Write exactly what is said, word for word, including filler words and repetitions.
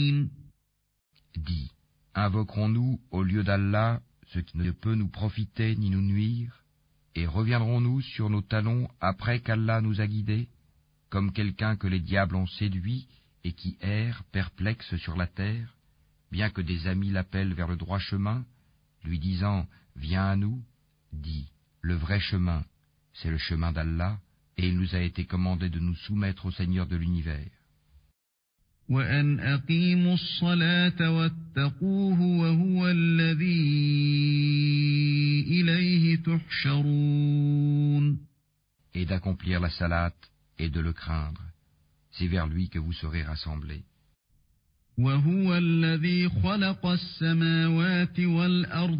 Dis, invoquerons-nous au lieu d'Allah ce qui ne peut nous profiter ni nous nuire, et reviendrons-nous sur nos talons après qu'Allah nous a guidés, comme quelqu'un que les diables ont séduit et qui erre perplexe sur la terre, bien que des amis l'appellent vers le droit chemin, lui disant « Viens à nous », dis « Le vrai chemin, c'est le chemin d'Allah, et il nous a été commandé de nous soumettre au Seigneur de l'univers. » وَأَنْ أَقِيمُوا الصَّلَاةَ وَاتَّقُوهُ وَهُوَ الَّذِي إِلَيْهِ تُحْشَرُونَ. Et d'accomplir la salate et de le craindre, c'est vers lui que vous serez rassemblés. وَهُوَ الَّذِي خَلَقَ السَّمَاوَاتِ وَالْأَرْضَ